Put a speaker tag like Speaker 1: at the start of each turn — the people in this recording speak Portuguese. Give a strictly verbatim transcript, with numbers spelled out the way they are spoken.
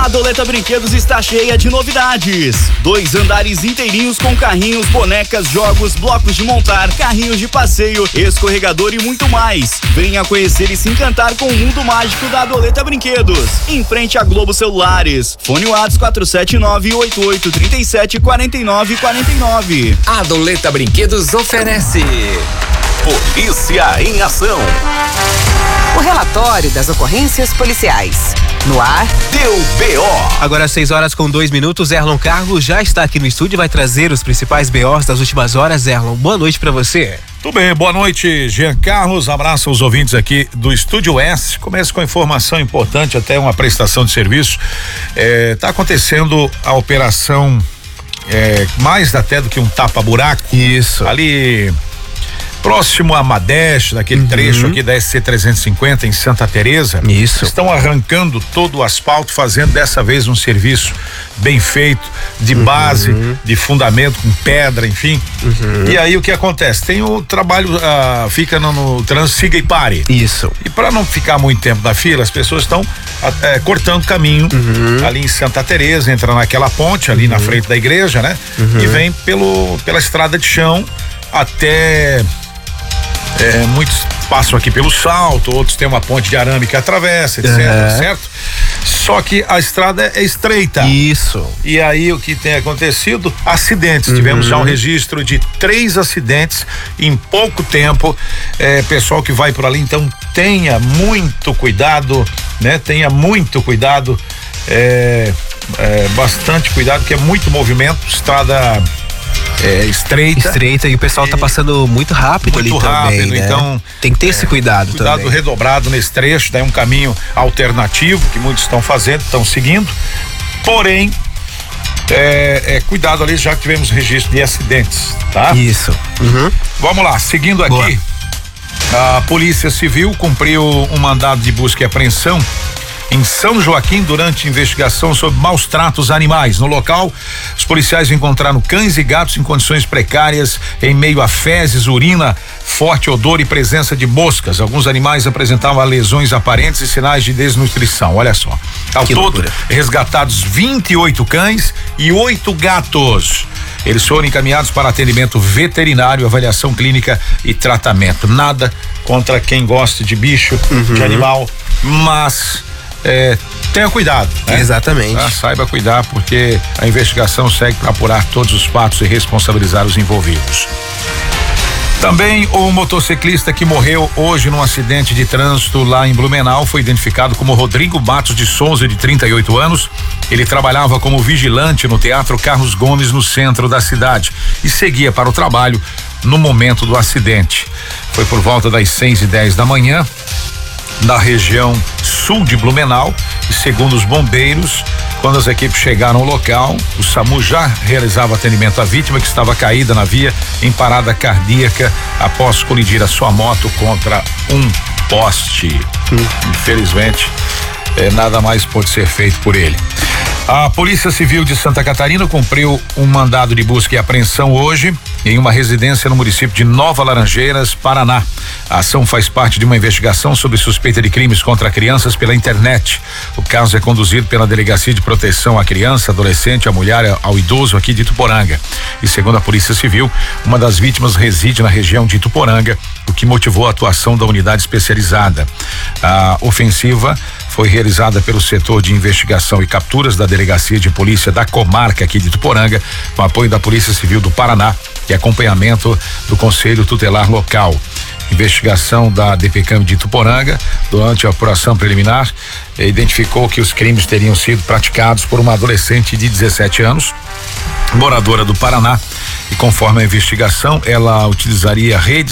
Speaker 1: A Adoleta Brinquedos está cheia de novidades. Dois andares inteirinhos com carrinhos, bonecas, jogos, blocos de montar, carrinhos de passeio, escorregador e muito mais. Venha conhecer e se encantar com o mundo mágico da Adoleta Brinquedos. Em frente a Globo Celulares. Fone WhatsApp quatro sete nove, oito oito três sete, quatro nove quatro nove.
Speaker 2: A Adoleta Brinquedos oferece Polícia em Ação.
Speaker 3: O relatório das ocorrências policiais. No ar,
Speaker 2: deu B O.
Speaker 4: Agora às seis horas com dois minutos, Erlon Carlos já está aqui no estúdio e vai trazer os principais B Os das últimas horas. Erlon, boa noite pra você.
Speaker 5: Tudo bem, boa noite, Jean Carlos, abraço aos ouvintes aqui do Estúdio S. Começo com informação importante, até uma prestação de serviço. É, tá acontecendo a operação, é, mais até do que um tapa-buraco.
Speaker 4: Isso.
Speaker 5: Ali próximo a Madeste, naquele uhum. trecho aqui da S C trezentos e cinquenta em Santa Teresa.
Speaker 4: Isso.
Speaker 5: Estão arrancando todo o asfalto, fazendo dessa vez um serviço bem feito, de uhum. base, de fundamento, com pedra, enfim. Uhum. E aí o que acontece? Tem o trabalho, uh, fica no, no trânsito, siga e pare.
Speaker 4: Isso.
Speaker 5: E para não ficar muito tempo na fila, as pessoas estão uh, cortando caminho uhum. ali em Santa Teresa, entra naquela ponte ali uhum. na frente da igreja, né? Uhum. E vem pelo, pela estrada de chão até. É, muitos passam aqui pelo Salto, outros tem uma ponte de arame que atravessa, etc, é. certo? Só que a estrada é estreita.
Speaker 4: Isso.
Speaker 5: E aí o que tem acontecido? Acidentes. Uhum. Tivemos já um registro de três acidentes em pouco tempo. É, pessoal que vai por ali, então tenha muito cuidado, né? Tenha muito cuidado, é, é, bastante cuidado, porque é muito movimento, estrada É, estreita.
Speaker 4: Estreita e o pessoal tá passando muito rápido
Speaker 5: muito
Speaker 4: ali
Speaker 5: rápido,
Speaker 4: também, né?
Speaker 5: Então
Speaker 4: tem que ter é, esse cuidado,
Speaker 5: cuidado
Speaker 4: também.
Speaker 5: redobrado nesse trecho, daí um caminho alternativo que muitos estão fazendo, estão seguindo, porém é, é, cuidado ali, já que tivemos registro de acidentes, tá?
Speaker 4: Isso. Uhum.
Speaker 5: Vamos lá, seguindo aqui. Boa. A Polícia Civil cumpriu um mandado de busca e apreensão em São Joaquim durante investigação sobre maus tratos a animais. No local, os policiais encontraram cães e gatos em condições precárias, em meio a fezes, urina, forte odor e presença de moscas. Alguns animais apresentavam lesões aparentes e sinais de desnutrição. Olha só. Ao
Speaker 4: que
Speaker 5: todo,
Speaker 4: loucura.
Speaker 5: resgatados vinte e oito cães e oito gatos. Eles foram encaminhados para atendimento veterinário, avaliação clínica e tratamento. Nada contra quem gosta de bicho, uhum. de animal, mas É, tenha cuidado, né?
Speaker 4: Exatamente.
Speaker 5: Tá? Saiba cuidar, porque a investigação segue para apurar todos os fatos e responsabilizar os envolvidos. Também o motociclista que morreu hoje num acidente de trânsito lá em Blumenau foi identificado como Rodrigo Matos de Souza, de trinta e oito anos. Ele trabalhava como vigilante no Teatro Carlos Gomes, no centro da cidade, e seguia para o trabalho no momento do acidente. Foi por volta das seis e dez da manhã, na região sul de Blumenau, e segundo os bombeiros, quando as equipes chegaram ao local, o SAMU já realizava atendimento à vítima, que estava caída na via em parada cardíaca após colidir a sua moto contra um poste. Hum. Infelizmente, eh, nada mais pode ser feito por ele. A Polícia Civil de Santa Catarina cumpriu um mandado de busca e apreensão hoje em uma residência no município de Nova Laranjeiras, Paraná. A ação faz parte de uma investigação sobre suspeita de crimes contra crianças pela internet. O caso é conduzido pela Delegacia de Proteção à Criança, Adolescente, à Mulher, ao Idoso aqui de Ituporanga. E segundo a Polícia Civil, uma das vítimas reside na região de Ituporanga, o que motivou a atuação da unidade especializada. A ofensiva foi realizada pelo setor de investigação e capturas da Delegacia de Polícia da Comarca aqui de Ituporanga, com apoio da Polícia Civil do Paraná e acompanhamento do Conselho Tutelar Local. Investigação da DPCAM de Ituporanga, durante a apuração preliminar, eh, identificou que os crimes teriam sido praticados por uma adolescente de dezessete anos, moradora do Paraná, e conforme a investigação, ela utilizaria redes